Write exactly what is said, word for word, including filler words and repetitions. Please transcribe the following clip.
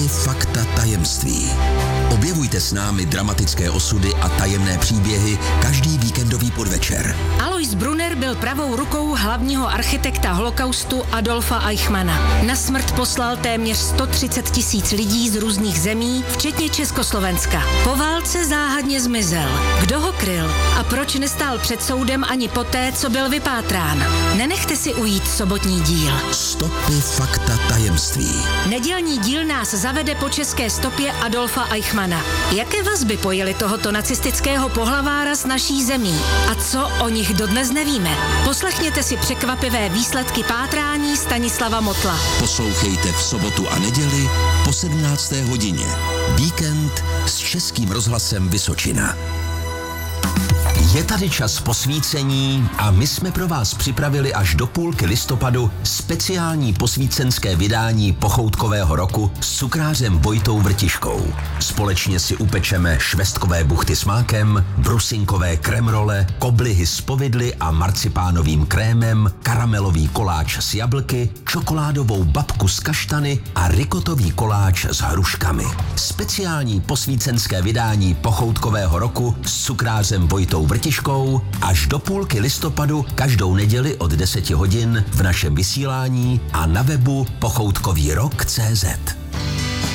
Stopy, fakta, tajemství. Objevujte s námi dramatické osudy a tajemné příběhy každý víkendový podvečer. Alois Brunner byl pravou rukou hlavního architekta holokaustu Adolfa Eichmanna. Na smrt poslal téměř sto třicet tisíc lidí z různých zemí, včetně Československa. Po válce záhadně zmizel. Kdo ho kryl a proč nestál před soudem ani poté, co byl vypátrán? Nenechte si ujít sobotní díl. Stopy, fakta, tajemství. Nedělní díl nás zavede po české stopě Adolfa Eichmanna. Jaké vazby pojily tohoto nacistického pohlavára s naší zemí? A co o nich dodnes nevíme? Poslechněte si překvapivé výsledky pátrání Stanislava Motla. Poslouchejte v sobotu a neděli po sedmnácté hodině. Víkend s Českým rozhlasem Vysočina. Je tady čas posvícení a my jsme pro vás připravili až do půlky listopadu speciální posvícenské vydání pochoutkového roku s cukrářem Vojtou Vrtiškou. Společně si upečeme švestkové buchty s mákem, brusinkové kremrole, koblihy s povidly a marcipánovým krémem, karamelový koláč s jablky, čokoládovou babku s kaštany a rikotový koláč s hruškami. Speciální posvícenské vydání pochoutkového roku s cukrářem Vojtou Vrtiškou až do půlky listopadu každou neděli od deseti hodin v našem vysílání a na webu pochoutkový rok tečka cé zet.